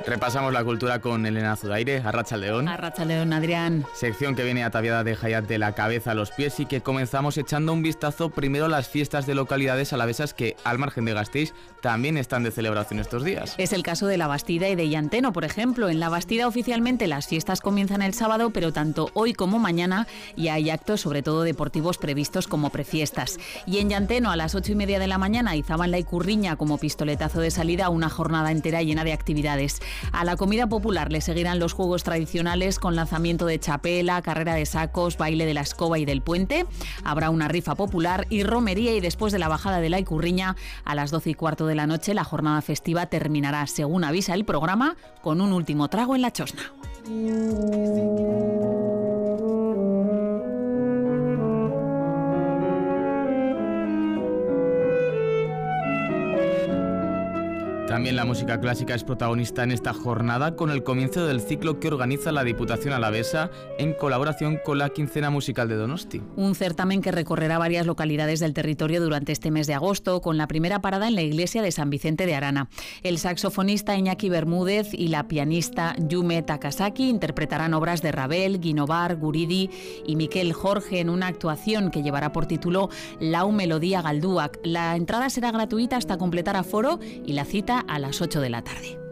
Repasamos la cultura con Elena Zudaire. Arratsaldeon. Arratsaldeon, Adrián. Sección que viene ataviada de Hayat de la cabeza a los pies y que comenzamos echando un vistazo primero a las fiestas de localidades alavesas que, al margen de Gasteiz, también están de celebración estos días. Es el caso de La Bastida y de Llanteno, por ejemplo. En La Bastida oficialmente las fiestas comienzan el sábado, pero tanto hoy como mañana ya hay actos, sobre todo deportivos, previstos como prefiestas. Y en Llanteno a las 8:30 de la mañana izaban la Icurriña como pistoletazo de salida a una jornada entera llena de actividades. A la comida popular le seguirán los juegos tradicionales con lanzamiento de chapela, carrera de sacos, baile de la escoba y del puente. Habrá una rifa popular y romería, y después de la bajada de la Icurriña a las 12:15 de la noche la jornada festiva terminará, según avisa el programa, con un último trago en la Chosna. También la música clásica es protagonista en esta jornada con el comienzo del ciclo que organiza la Diputación Alavesa en colaboración con la Quincena Musical de Donosti. Un certamen que recorrerá varias localidades del territorio durante este mes de agosto, con la primera parada en la iglesia de San Vicente de Arana. El saxofonista Iñaki Bermúdez y la pianista Yume Takasaki interpretarán obras de Ravel, Guinovar, Guridi y Miquel Jorge en una actuación que llevará por título Lau Melodía Galduak. La entrada será gratuita hasta completar aforo y la cita a las 8 de la tarde.